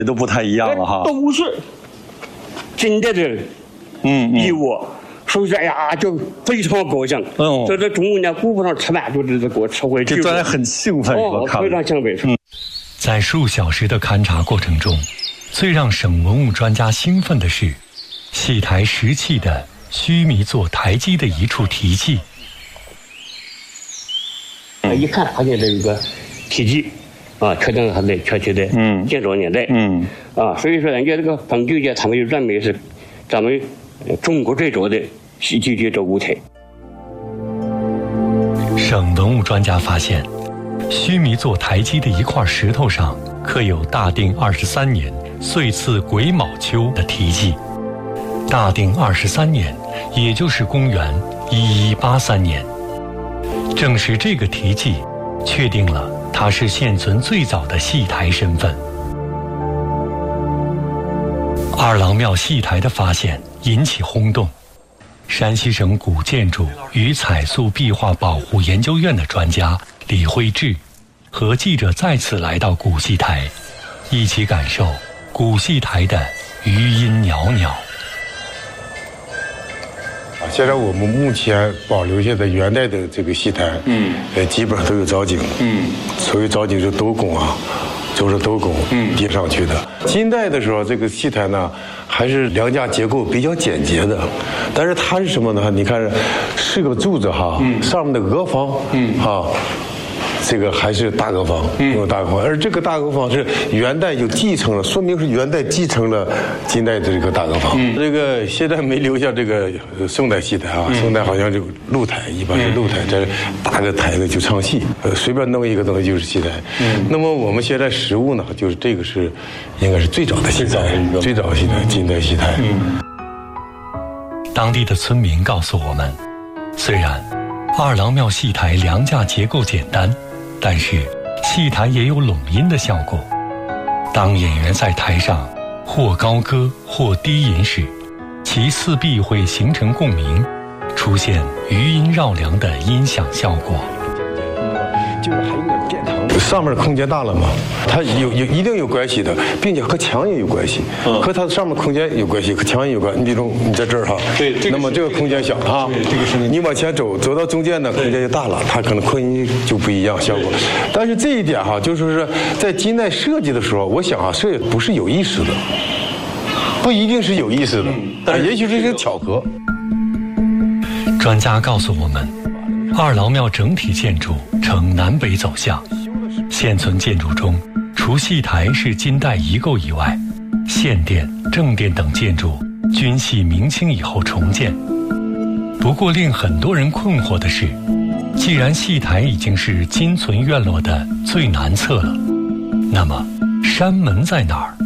都不太一样了哈。 都是金代的衣物。所以说，哎呀，就非常高兴。在这中午呢，鼓鼓上吃饭，就是给我吃回去。 这专家很兴奋，我看非常兴奋。 在数小时的勘察过程中，最让省文物专家兴奋的是，戏台石器的须弥座台基的一处题记。 一看发现这个题记，确定它的确切的建筑年代。所以说人家这个冯局家他们就认为是咱们中国最早的戏剧的这舞台。 省文物专家发现，须弥座台基的一块石头上刻有大定23年岁次癸卯秋的题记。大定23年，也就是公元1183年。正是这个题记，确定了它是现存最早的戏台身份。二郎庙戏台的发现引起轰动，山西省古建筑与彩塑壁画保护研究院的专家李惠智和记者再次来到古戏台，一起感受古戏台的余音袅袅。 现在我们目前保留下的元代的这个戏台，基本上都有藻井，所谓藻井是斗拱啊，就是斗拱叠上去的。金代的时候，这个戏台呢还是梁架结构比较简洁的，但是它是什么呢？你看是个柱子哈，上面的额房，这个还是大额房，用大额房，而这个大额房是元代就继承了，说明是元代继承了金代的这个大额房。这个现在没留下这个宋代戏台啊，宋代好像就露台，一般是露台，这搭个台子就唱戏，随便弄一个东西就是戏台。那么我们现在实物呢，就是这个是应该是最早的戏台，最早的戏台，金代戏台。 当地的村民告诉我们，虽然二郎庙戏台梁架结构简单，但是戏台也有拢音的效果。当演员在台上或高歌或低吟时，其四壁会形成共鸣，出现余音绕梁的音响效果。 就是还有点殿堂，上面空间大了嘛，它一定有关系的，并且和墙也有关系，和它上面空间有关系，和墙也有关。你比如你在这儿哈，对，那么这个空间小哈，这个是你往前走到中间呢，空间就大了，它可能扩音就不一样效果。但是这一点哈，就是说在金代设计的时候，我想啊，这不是有意识的，不一定是有意识的，但也许是一个巧合。 专家告诉我们，二郎庙整体建筑呈南北走向，现存建筑中，除戏台是金代遗构以外，献殿、正殿等建筑均系明清以后重建。不过令很多人困惑的是，既然戏台已经是今存院落的最南侧了，那么山门在哪儿？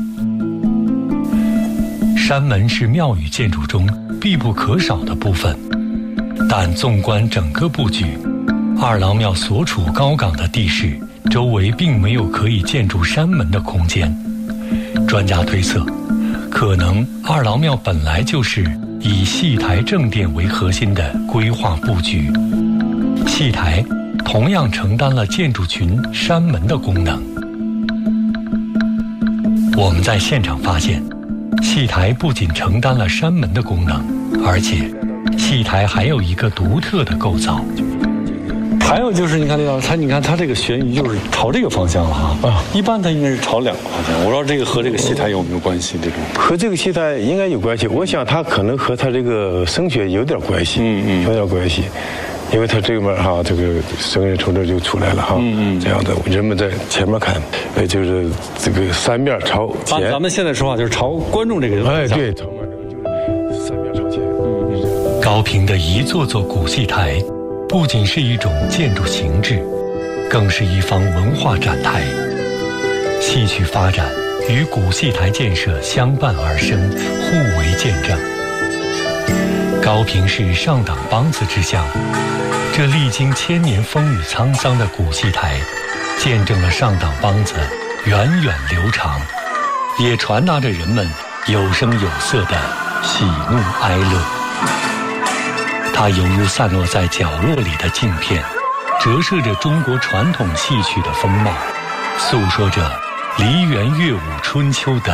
山门是庙宇建筑中必不可少的部分，但纵观整个布局，二郎庙所处高岗的地势周围并没有可以建筑山门的空间。专家推测，可能二郎庙本来就是以戏台正殿为核心的规划布局，戏台同样承担了建筑群山门的功能。我们在现场发现，戏台不仅承担了山门的功能，而且戏台还有一个独特的构造。 还有就是，你看李老师，你看它这个悬疑就是朝这个方向了哈。一般它应该是朝两个方向。我不知道这个和这个戏台有没有关系？这种和这个戏台应该有关系。我想它可能和它这个声学有点关系，有点关系。因为它这边哈，这个声音从这就出来了哈，这样的人们在前面看，就是这个三面朝前。 咱们现在说话就是朝观众这个方向。 对，朝观众就是三面朝前。 高平的一座座古戏台，不仅是一种建筑形制，更是一方文化展台。戏曲发展与古戏台建设相伴而生，互为见证。高平是上党梆子之乡，这历经千年风雨沧桑的古戏台，见证了上党梆子源远流长，也传达着人们有声有色的喜怒哀乐。它犹如散落在角落里的镜片，折射着中国传统戏曲的风貌，诉说着梨园乐舞春秋的